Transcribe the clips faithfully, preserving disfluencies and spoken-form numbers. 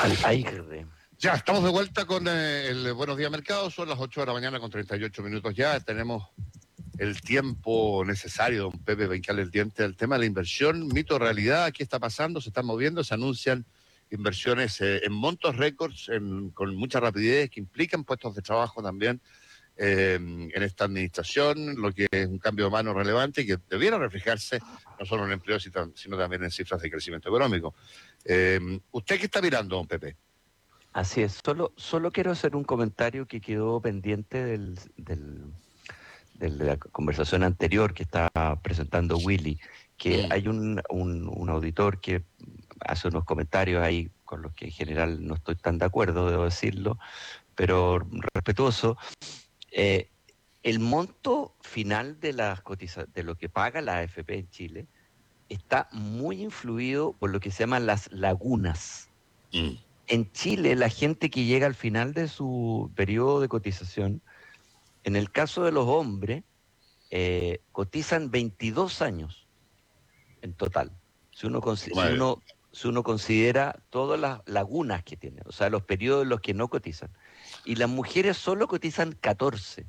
al aire. Ya, estamos de vuelta con eh, el Buenos Días Mercado. Son las ocho de la mañana con treinta y ocho minutos ya. Tenemos el tiempo necesario, don Pepe, para hincarle el diente al tema de la inversión. Mito, realidad, ¿qué está pasando? Se están moviendo, se anuncian inversiones eh, en montos récords, en, con mucha rapidez, que implican puestos de trabajo también eh, en esta administración, lo que es un cambio de mano relevante y que debiera reflejarse no solo en empleo, sino también en cifras de crecimiento económico. Eh, ¿Usted qué está mirando, don Pepe? Así es, solo, solo quiero hacer un comentario que quedó pendiente del, del, de la conversación anterior que estaba presentando Willy, que Mm. hay un, un, un auditor que hace unos comentarios ahí con los que en general no estoy tan de acuerdo, debo decirlo, pero respetuoso. Eh, el monto final de, las cotiza de lo que paga la A F P en Chile está muy influido por lo que se llaman las lagunas. Mm. En Chile, la gente que llega al final de su periodo de cotización, en el caso de los hombres, eh, cotizan veintidós años en total. Si uno, si Bueno, uno, si uno considera todas las lagunas que tienen, o sea, los periodos en los que no cotizan. Y las mujeres solo cotizan catorce.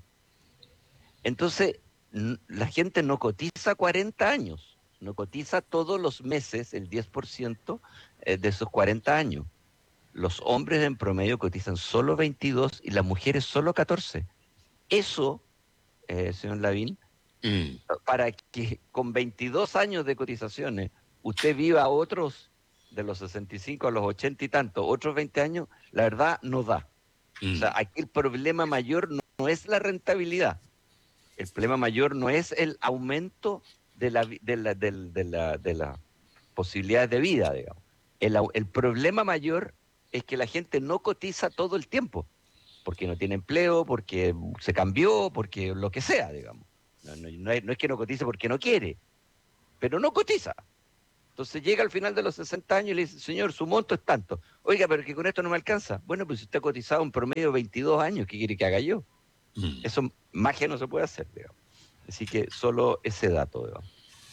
Entonces, la gente no cotiza cuarenta años, no cotiza todos los meses el diez por ciento de esos cuarenta años. Los hombres en promedio cotizan solo veintidós y las mujeres solo catorce. Eso, eh, señor Lavín, mm. para que con veintidós años de cotizaciones usted viva otros de los sesenta y cinco a los ochenta y tantos, otros veinte años, la verdad no da. Mm. O sea, aquí el problema mayor no, no es la rentabilidad, el problema mayor no es el aumento de la, de la, de la, de la, de la posibilidades de vida, digamos. El, el problema mayor es que la gente no cotiza todo el tiempo, porque no tiene empleo, porque se cambió, porque lo que sea, digamos. No, no, no, es, no es que no cotice porque no quiere, pero no cotiza. Entonces llega al final de los sesenta años y le dice, señor, su monto es tanto. Oiga, pero que con esto no me alcanza. Bueno, pues si usted ha cotizado en promedio veintidós años, ¿qué quiere que haga yo? Mm. Eso, magia no se puede hacer, digamos. Así que solo ese dato, digamos.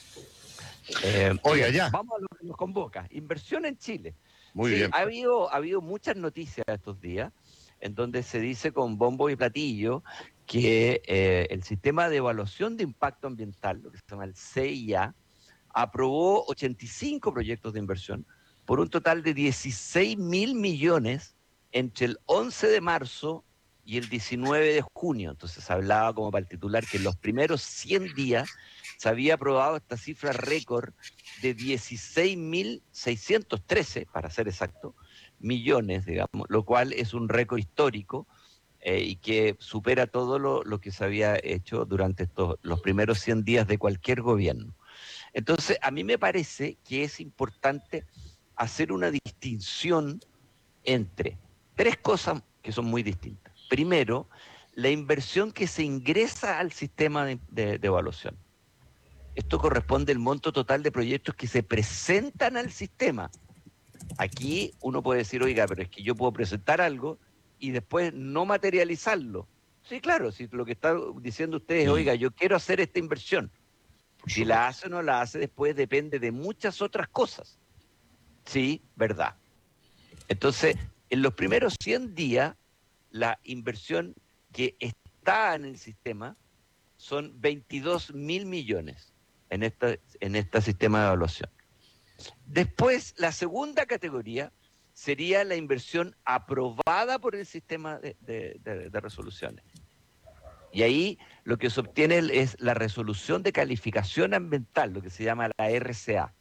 Eh, Oiga, bien, ya. vamos a lo que nos convoca. Inversión en Chile. Muy sí, bien. ha habido, ha habido muchas noticias estos días en donde se dice con bombo y platillo que eh, el sistema de evaluación de impacto ambiental, lo que se llama el C I A, aprobó ochenta y cinco proyectos de inversión por un total de dieciséis mil millones entre el once de marzo y el diecinueve de junio. Entonces hablaba como para el titular que en los primeros cien días se había aprobado esta cifra récord de dieciséis mil seiscientos trece, para ser exacto, millones, digamos, lo cual es un récord histórico eh, y que supera todo lo, lo que se había hecho durante estos, los primeros cien días de cualquier gobierno. Entonces, a mí me parece que es importante hacer una distinción entre tres cosas que son muy distintas. Primero, la inversión que se ingresa al sistema de, de, de evaluación. Esto corresponde al monto total de proyectos que se presentan al sistema. Aquí uno puede decir, oiga, pero es que yo puedo presentar algo y después no materializarlo. Sí, claro, si lo que está diciendo usted es, Mm. oiga, yo quiero hacer esta inversión. Por Si supuesto. la hace o no la hace después depende de muchas otras cosas. Sí, verdad. Entonces, en los primeros cien días, la inversión que está en el sistema son veintidós mil millones en este en este sistema de evaluación. Después, la segunda categoría sería la inversión aprobada por el sistema de, de, de, de resoluciones. Y ahí lo que se obtiene es la resolución de calificación ambiental, lo que se llama la R C A.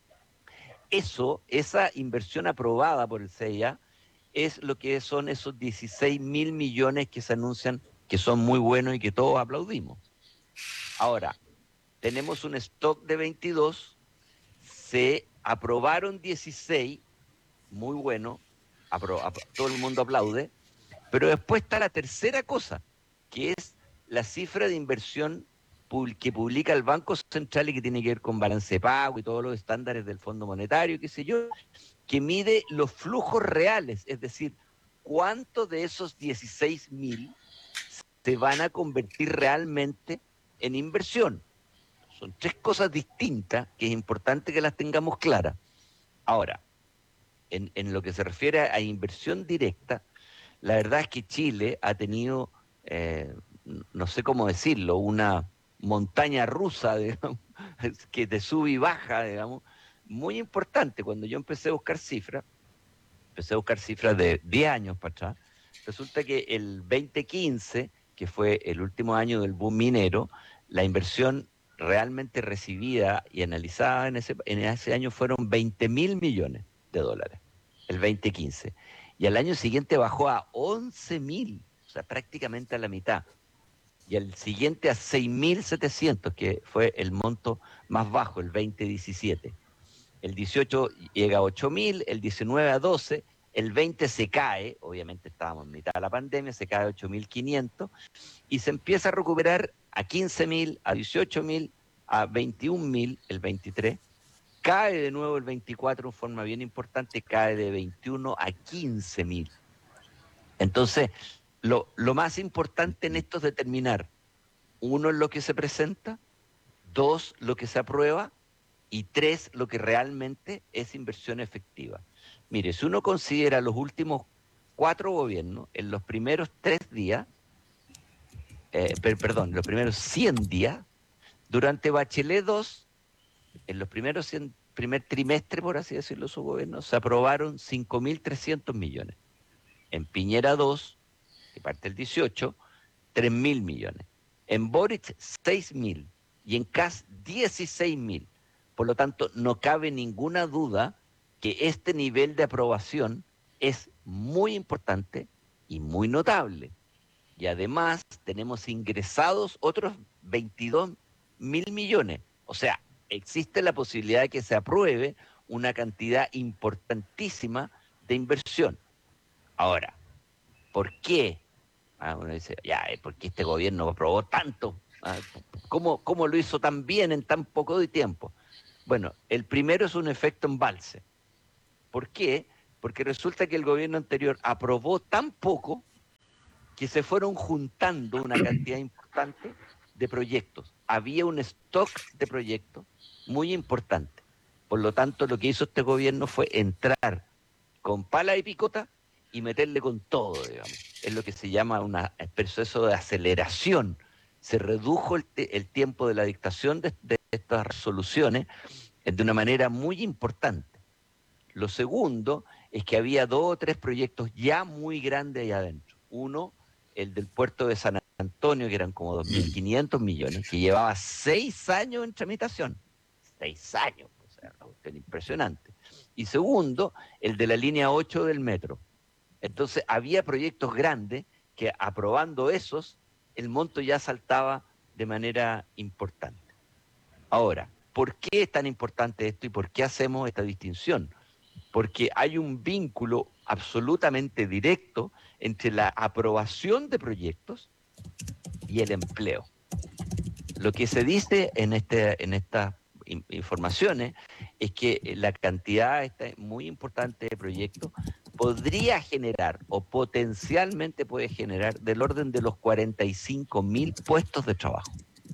Eso, esa inversión aprobada por el C I A, es lo que son esos dieciséis mil millones que se anuncian, que son muy buenos y que todos aplaudimos. Ahora, tenemos un stock de veintidós, se aprobaron dieciséis, muy bueno, apro, apro, todo el mundo aplaude, pero después está la tercera cosa, que es la cifra de inversión que publica el Banco Central y que tiene que ver con balance de pago y todos los estándares del Fondo Monetario, qué sé yo, que mide los flujos reales, es decir, cuántos de esos dieciséis mil se van a convertir realmente en inversión. Son tres cosas distintas que es importante que las tengamos claras. Ahora, en, en lo que se refiere a inversión directa, la verdad es que Chile ha tenido, eh, no sé cómo decirlo, una montaña rusa, digamos, que te sube y baja, digamos, muy importante. Cuando yo empecé a buscar cifras, empecé a buscar cifras de diez años para atrás, resulta que el veinte quince, que fue el último año del boom minero, la inversión realmente recibida y analizada en ese, en ese año fueron veinte mil millones de dólares, el veinte quince. Y al año siguiente bajó a once mil, o sea, prácticamente a la mitad. Y al siguiente a seis mil setecientos, que fue el monto más bajo, el veinte diecisiete. El dieciocho llega a ocho mil, el diecinueve a doce, el veinte se cae, obviamente estábamos en mitad de la pandemia, se cae a ocho mil quinientos y se empieza a recuperar a quince mil, a dieciocho mil, a veintiún mil el veintitrés. Cae de nuevo el veinticuatro en forma bien importante, cae de veintiuno a quince mil. Entonces, lo, lo más importante en esto es determinar, uno, lo que se presenta, dos, lo que se aprueba, y tres, lo que realmente es inversión efectiva. Mire, si uno considera los últimos cuatro gobiernos, en los primeros tres días, eh, per, perdón, los primeros cien días, durante Bachelet dos, en los primeros cien, primer trimestre, por así decirlo, su gobierno, se aprobaron cinco mil trescientos millones. En Piñera dos, que parte el dieciocho, tres mil millones. En Boric, seis mil. Y en Kast, dieciséis mil. Por lo tanto, no cabe ninguna duda que este nivel de aprobación es muy importante y muy notable. Y además tenemos ingresados otros veintidós mil millones. O sea, existe la posibilidad de que se apruebe una cantidad importantísima de inversión. Ahora, ¿por qué? Ah, uno dice, ya, ¿por qué este gobierno aprobó tanto? Ah, ¿cómo, ¿Cómo lo hizo tan bien en tan poco de tiempo? Bueno, el primero es un efecto embalse. ¿Por qué? Porque resulta que el gobierno anterior aprobó tan poco que se fueron juntando una cantidad importante de proyectos. Había un stock de proyectos muy importante. Por lo tanto, lo que hizo este gobierno fue entrar con pala y picota y meterle con todo, digamos. Es lo que se llama un proceso de aceleración. Se redujo el, te, el tiempo de la dictación de, de estas resoluciones de una manera muy importante. Lo segundo es que había dos o tres proyectos ya muy grandes ahí adentro. Uno, el del puerto de San Antonio, que eran como dos mil quinientos millones, que llevaba seis años en tramitación. Seis años, o sea, una cuestión impresionante. Y segundo, el de la línea ocho del metro. Entonces, había proyectos grandes que aprobando esos, el monto ya saltaba de manera importante. Ahora, ¿por qué es tan importante esto y por qué hacemos esta distinción? Porque hay un vínculo absolutamente directo entre la aprobación de proyectos y el empleo. Lo que se dice en, este, en estas informaciones es que la cantidad esta muy importante de proyectos podría generar o potencialmente puede generar del orden de los cuarenta y cinco mil puestos de trabajo.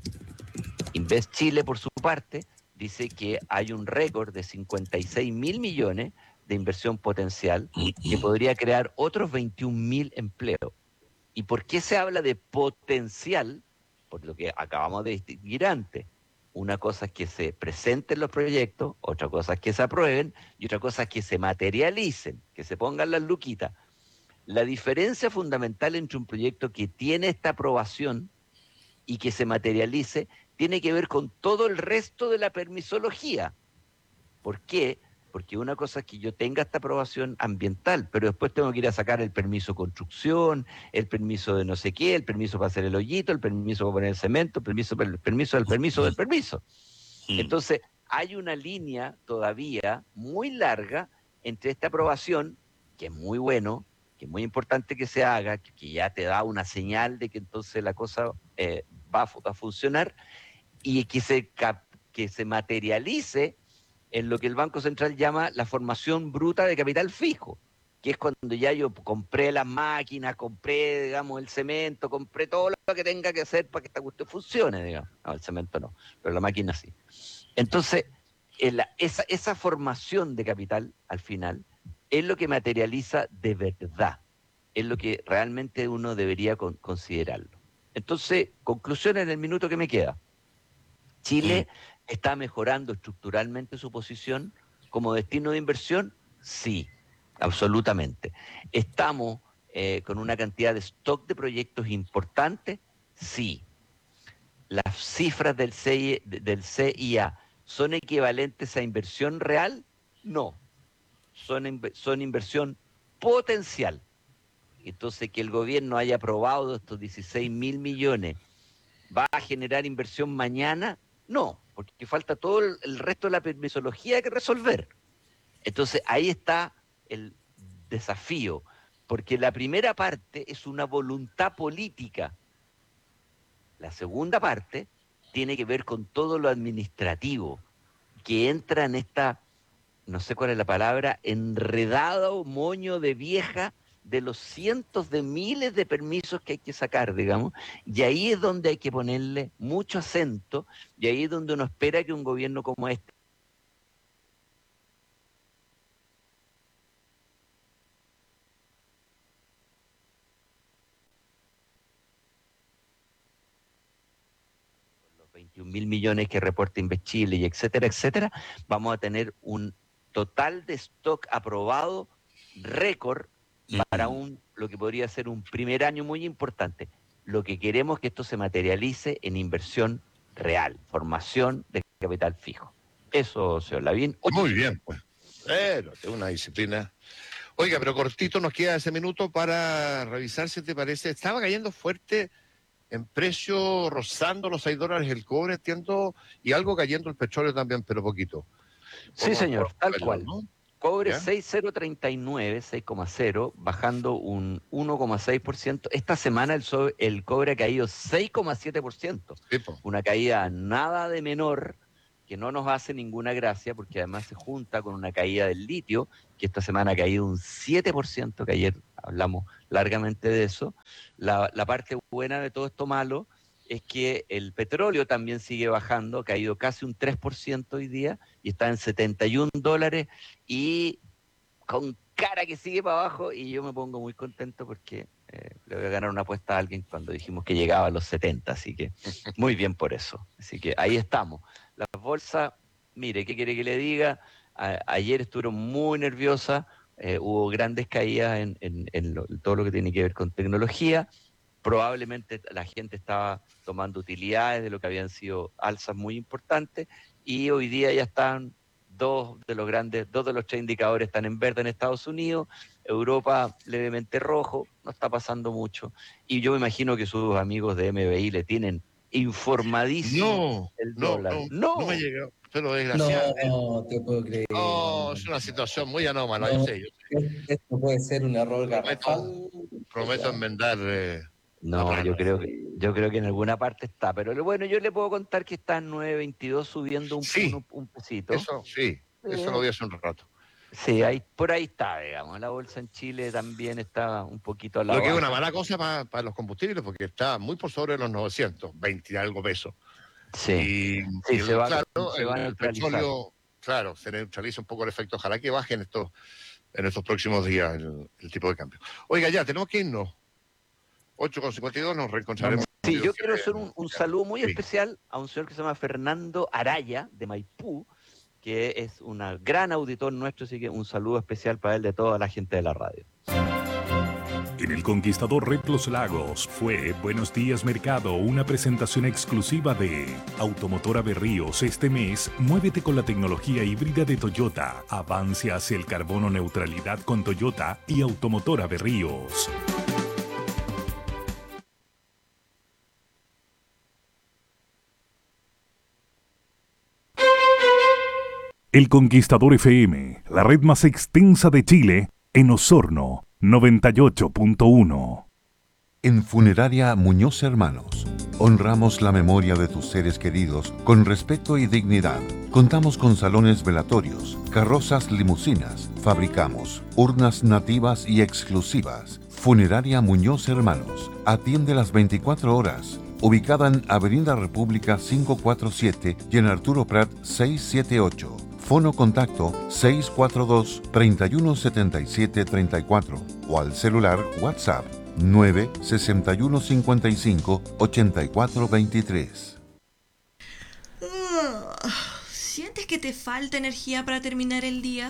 Invest Chile, por su parte, dice que hay un récord de cincuenta y seis mil millones de inversión potencial que podría crear otros veintiún mil empleos. ¿Y por qué se habla de potencial? Por lo que acabamos de distinguir antes. Una cosa es que se presenten los proyectos, otra cosa es que se aprueben y otra cosa es que se materialicen, que se pongan las luquitas. La diferencia fundamental entre un proyecto que tiene esta aprobación y que se materialice tiene que ver con todo el resto de la permisología. ¿Por qué? Porque una cosa es que yo tenga esta aprobación ambiental, pero después tengo que ir a sacar el permiso de construcción, el permiso de no sé qué, el permiso para hacer el hoyito, el permiso para poner el cemento, el permiso, el permiso del permiso del permiso. Entonces, hay una línea todavía muy larga entre esta aprobación, que es muy bueno, que es muy importante que se haga, que ya te da una señal de que entonces la cosa eh, va a funcionar, y que se, que se materialice en lo que el Banco Central llama la formación bruta de capital fijo, que es cuando ya yo compré las máquinas, compré, digamos, el cemento, compré todo lo que tenga que hacer para que esta cuestión funcione, digamos. No, el cemento no, pero la máquina sí. Entonces, esa, esa formación de capital, al final, es lo que materializa de verdad, es lo que realmente uno debería con, considerarlo. Entonces, conclusión en el minuto que me queda. Chile está mejorando estructuralmente su posición como destino de inversión, sí, absolutamente. Estamos eh, con una cantidad de stock de proyectos importantes, sí. Las cifras del C I, del C I A son equivalentes a inversión real, no. Son, son inversión potencial. Entonces, que el gobierno haya aprobado estos dieciséis mil millones, ¿va a generar inversión mañana? No, porque falta todo el, el resto de la permisología que resolver. Entonces, ahí está el desafío, porque la primera parte es una voluntad política. La segunda parte tiene que ver con todo lo administrativo, que entra en esta, no sé cuál es la palabra, enredado moño de vieja de los cientos de miles de permisos que hay que sacar, digamos, y ahí es donde hay que ponerle mucho acento, y ahí es donde uno espera que un gobierno como este los veintiún mil millones que reporta Invechile y etcétera, etcétera, vamos a tener un total de stock aprobado récord para un lo que podría ser un primer año muy importante. Lo que queremos es que esto se materialice en inversión real, formación de capital fijo. Eso, señor Lavín. Muy bien, pues. Pero es una disciplina. Oiga, pero cortito nos queda ese minuto para revisar si te parece. Estaba cayendo fuerte en precio, rozando los seis dólares el cobre, entiendo, y algo cayendo el petróleo también, pero poquito. Sí, señor, tal cual. ¿No? Cobre ¿Ya? seis cero treinta y nueve, seis coma cero, bajando un uno coma seis por ciento. Esta semana el, so, el cobre ha caído seis coma siete por ciento. Sí, po. Una caída nada de menor, que no nos hace ninguna gracia, porque además se junta con una caída del litio, que esta semana ha caído un siete por ciento, que ayer hablamos largamente de eso. La, la parte buena de todo esto malo es que el petróleo también sigue bajando, ha caído casi un tres por ciento hoy día y está en setenta y un dólares y con cara que sigue para abajo, y yo me pongo muy contento porque eh, le voy a ganar una apuesta a alguien cuando dijimos que llegaba a los setenta, así que muy bien por eso. Así que ahí estamos. Las bolsas, mire, ¿qué quiere que le diga? A, ayer estuvieron muy nerviosas, eh, hubo grandes caídas en, en, en, lo, en todo lo que tiene que ver con tecnología. Probablemente la gente estaba tomando utilidades de lo que habían sido alzas muy importantes, y hoy día ya están dos de los grandes, dos de los tres indicadores están en verde en Estados Unidos, Europa levemente rojo, no está pasando mucho, y yo me imagino que sus amigos de M B I le tienen informadísimo No, el no, dólar. no, No, no me ha llegado, pero desgraciado. No, te puedo creer. No, es una situación muy anómala, No, yo sé, yo sé. esto puede ser un error Prometo, garrafal. prometo enmendar. Eh, no, la yo rana. creo que yo creo que en alguna parte está, pero lo bueno, yo le puedo contar que está en nueve veintidós subiendo un, Sí, un, un pesito. Eso, sí, eso lo vi hace un rato. Sí, ahí, por ahí está, digamos. La bolsa en Chile también está un poquito a la Lo que es baja. una mala cosa para, para los combustibles, porque está muy por sobre los novecientos, veinte y algo pesos. Sí, Y, sí y el, se va, claro, se va a el, el neutralizar. petróleo, claro, se neutraliza un poco el efecto. Ojalá que baje en estos, en estos próximos días el, el tipo de cambio. Oiga, ya, tenemos que irnos. ocho con cincuenta y dos, nos reencontraremos. Sí, Dios yo quiere. quiero hacer un, un saludo muy Sí. especial a un señor que se llama Fernando Araya, de Maipú, que es un gran auditor nuestro, así que un saludo especial para él de toda la gente de la radio. En el Conquistador Red Los Lagos fue Buenos Días Mercado, una presentación exclusiva de Automotora Berríos. Este mes, muévete con la tecnología híbrida de Toyota. Avance hacia el carbono neutralidad con Toyota y Automotora Berríos. El Conquistador F M, la red más extensa de Chile, en Osorno, noventa y ocho punto uno. En Funeraria Muñoz Hermanos, honramos la memoria de tus seres queridos con respeto y dignidad. Contamos con salones velatorios, carrozas limusinas, fabricamos urnas nativas y exclusivas. Funeraria Muñoz Hermanos, atiende las veinticuatro horas. Ubicada en Avenida República quinientos cuarenta y siete y en Arturo Prat seiscientos setenta y ocho. Fono contacto seis cuatro dos, tres uno siete siete tres cuatro o al celular WhatsApp nueve seis uno cinco cinco ocho cuatro dos tres. ¿Sientes que te falta energía para terminar el día?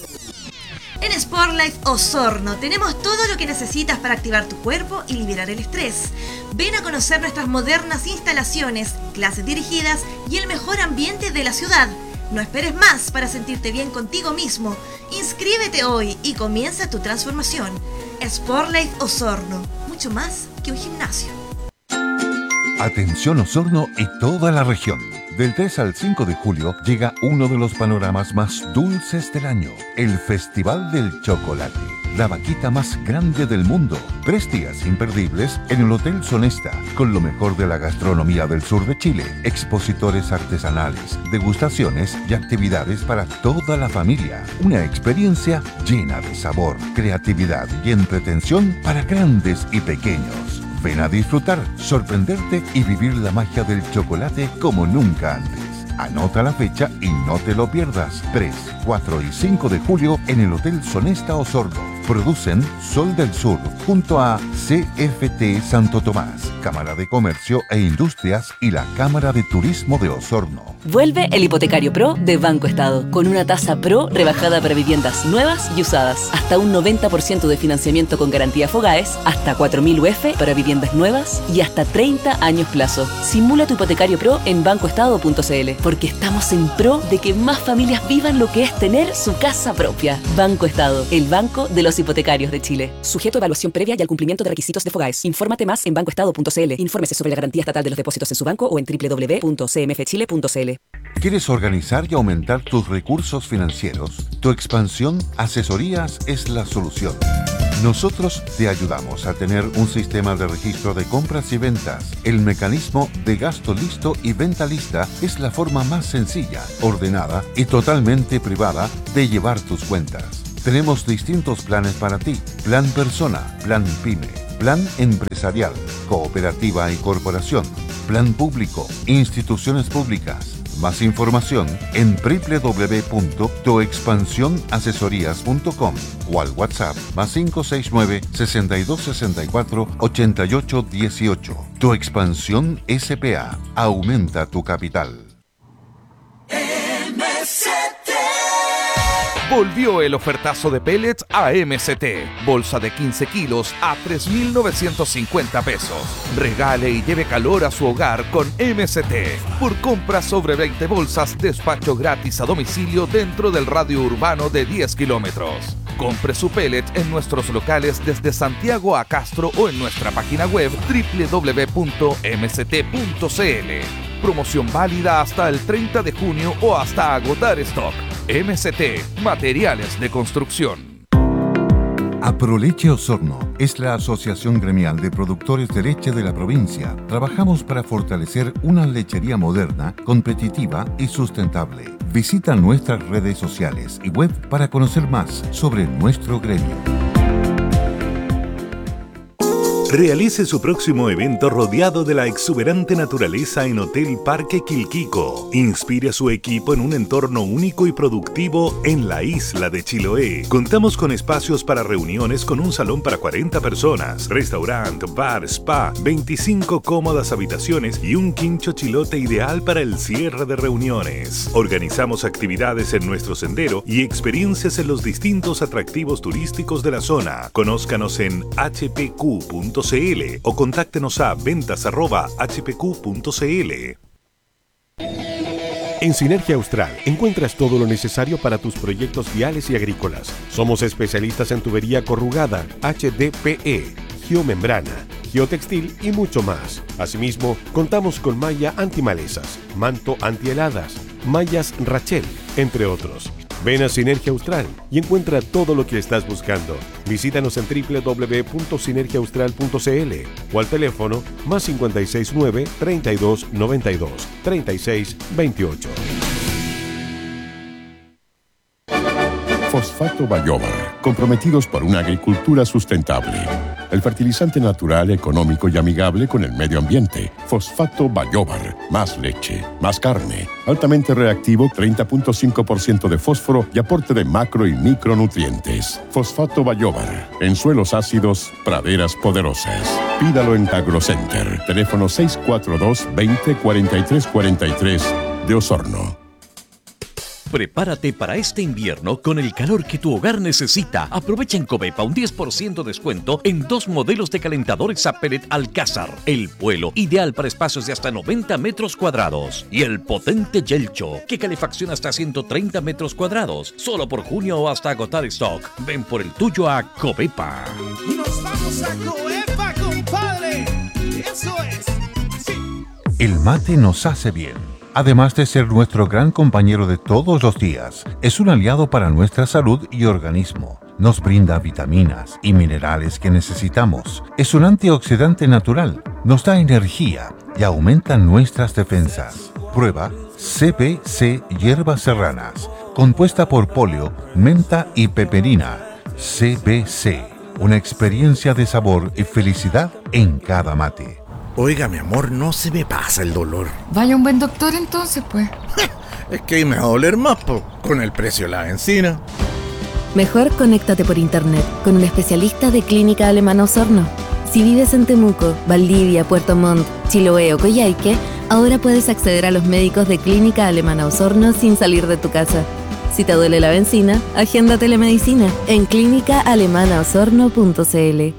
En Sportlife Osorno tenemos todo lo que necesitas para activar tu cuerpo y liberar el estrés. Ven a conocer nuestras modernas instalaciones, clases dirigidas y el mejor ambiente de la ciudad. No esperes más para sentirte bien contigo mismo. Inscríbete hoy y comienza tu transformación. Sportlife Osorno, mucho más que un gimnasio. Atención Osorno y toda la región. Del tres al cinco de julio llega uno de los panoramas más dulces del año, el Festival del Chocolate, la vaquita más grande del mundo. Tres días imperdibles en el Hotel Sonesta, con lo mejor de la gastronomía del sur de Chile, expositores artesanales, degustaciones y actividades para toda la familia. Una experiencia llena de sabor, creatividad y entretención para grandes y pequeños. Ven a disfrutar, sorprenderte y vivir la magia del chocolate como nunca antes. Anota la fecha y no te lo pierdas. tres, cuatro y cinco de julio en el Hotel Sonesta Osorno. Producen Sol del Sur junto a C F T Santo Tomás, Cámara de Comercio e Industrias y la Cámara de Turismo de Osorno. Vuelve el Hipotecario Pro de Banco Estado, con una tasa Pro rebajada para viviendas nuevas y usadas. Hasta un noventa por ciento de financiamiento con garantía Fogaes, hasta cuatro mil U F para viviendas nuevas y hasta treinta años plazo. Simula tu Hipotecario Pro en banco estado punto c l, porque estamos en pro de que más familias vivan lo que es tener su casa propia. Banco Estado, el banco de los hipotecarios de Chile. Sujeto a evaluación previa y al cumplimiento de requisitos de Fogaes. Infórmate más en banco estado punto c l. Infórmese sobre la garantía estatal de los depósitos en su banco o en doble u doble u doble u punto c m f chile punto c l. ¿Quieres organizar y aumentar tus recursos financieros? Tu Expansión Asesorías es la solución. Nosotros te ayudamos a tener un sistema de registro de compras y ventas. El mecanismo de gasto listo y venta lista es la forma más sencilla, ordenada y totalmente privada de llevar tus cuentas. Tenemos distintos planes para ti. Plan Persona, Plan Pyme, Plan Empresarial, Cooperativa y Corporación, Plan Público, Instituciones Públicas. Más información en doble u doble u doble u punto tu expansión asesorías punto com o al WhatsApp más cinco seis nueve, seis dos seis cuatro, ocho ocho uno ocho. Tu Expansión S P A. Aumenta tu capital. Volvió el ofertazo de pellets a M C T. Bolsa de quince kilos a tres mil novecientos cincuenta pesos. Regale y lleve calor a su hogar con M C T. Por compras sobre veinte bolsas, despacho gratis a domicilio dentro del radio urbano de diez kilómetros. Compre su pellet en nuestros locales desde Santiago a Castro o en nuestra página web doble u doble u doble u punto m c t punto c l. Promoción válida hasta el treinta de junio o hasta agotar stock. M C T, Materiales de Construcción. Aproleche Osorno es la asociación gremial de productores de leche de la provincia. Trabajamos para fortalecer una lechería moderna, competitiva y sustentable. Visita nuestras redes sociales y web para conocer más sobre nuestro gremio. Realice su próximo evento rodeado de la exuberante naturaleza en Hotel Parque Quilquico. Inspire a su equipo en un entorno único y productivo en la isla de Chiloé. Contamos con espacios para reuniones con un salón para cuarenta personas, restaurante, bar, spa, veinticinco cómodas habitaciones y un quincho chilote ideal para el cierre de reuniones. Organizamos actividades en nuestro sendero y experiencias en los distintos atractivos turísticos de la zona. Conózcanos en h p q punto c l o contáctenos a ventas arroba h p q punto c l. En Sinergia Austral encuentras todo lo necesario para tus proyectos viales y agrícolas. Somos especialistas en tubería corrugada, H D P E, geomembrana, geotextil y mucho más. Asimismo, contamos con malla antimalezas, manto antiheladas, mallas Rachel, entre otros. Ven a Sinergia Austral y encuentra todo lo que estás buscando. Visítanos en doble u doble u doble u punto sinergia austral punto c l o al teléfono más cinco seis nueve, treinta y dos, noventa y dos, treinta y seis, veintiocho. Fosfato Bayóvar, comprometidos por una agricultura sustentable. el fertilizante natural, económico y amigable con el medio ambiente. Fosfato Bayobar. Más leche, más carne. Altamente reactivo, treinta punto cinco por ciento de fósforo y aporte de macro y micronutrientes. Fosfato Bayobar. En suelos ácidos, praderas poderosas. Pídalo en AgroCenter. Teléfono seis cuatro dos, veinte, cuarenta y tres cuarenta y tres de Osorno. Prepárate para este invierno con el calor que tu hogar necesita. Aprovecha en Covepa un diez por ciento descuento en dos modelos de calentadores a pellet Alcázar. El Vuelo, ideal para espacios de hasta noventa metros cuadrados. Y el potente Yelcho, que calefacciona hasta ciento treinta metros cuadrados. Solo por junio o hasta agotar stock. Ven por el tuyo a Covepa. Nos vamos a Covepa, compadre. Eso es. Sí. El mate nos hace bien. Además de ser nuestro gran compañero de todos los días, es un aliado para nuestra salud y organismo. Nos brinda vitaminas y minerales que necesitamos. Es un antioxidante natural, nos da energía y aumenta nuestras defensas. Prueba C B C Hierbas Serranas, compuesta por poleo, menta y peperina. C B C, una experiencia de sabor y felicidad en cada mate. Oiga, mi amor, no se me pasa el dolor. Vaya un buen doctor entonces, pues. Es que me va a doler más, po, con el precio de la benzina. Mejor conéctate por internet con un especialista de Clínica Alemana Osorno. Si vives en Temuco, Valdivia, Puerto Montt, Chiloé o Coyhaique, ahora puedes acceder a los médicos de Clínica Alemana Osorno sin salir de tu casa. Si te duele la benzina, agenda telemedicina en clínica alemana osorno punto c l.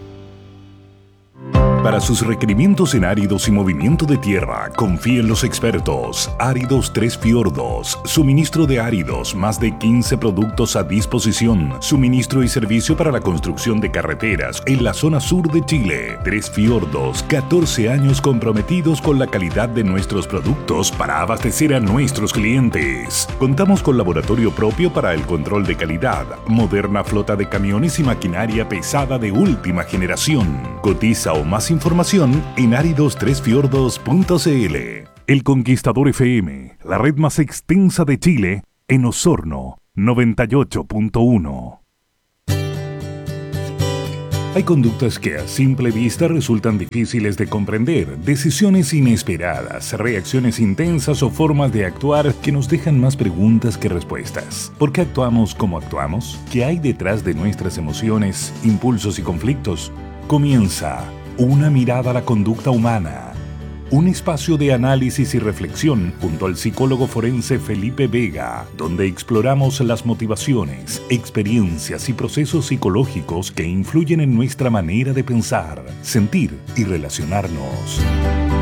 Para sus requerimientos en áridos y movimiento de tierra, confíe en los expertos. Áridos Tres Fiordos. Suministro de áridos, más de quince productos a disposición. Suministro y servicio para la construcción de carreteras en la zona sur de Chile. Tres Fiordos, catorce años comprometidos con la calidad de nuestros productos para abastecer a nuestros clientes. Contamos con laboratorio propio para el control de calidad, moderna flota de camiones y maquinaria pesada de última generación. Cotiza o más información en áridos tres fiordos punto c l. El Conquistador F M, la red más extensa de Chile, en Osorno, noventa y ocho punto uno. Hay conductas que a simple vista resultan difíciles de comprender, decisiones inesperadas, reacciones intensas o formas de actuar que nos dejan más preguntas que respuestas. ¿Por qué actuamos como actuamos? ¿Qué hay detrás de nuestras emociones, impulsos y conflictos? Comienza Una mirada a la conducta humana. Un espacio de análisis y reflexión junto al psicólogo forense Felipe Vega, donde exploramos las motivaciones, experiencias y procesos psicológicos que influyen en nuestra manera de pensar, sentir y relacionarnos.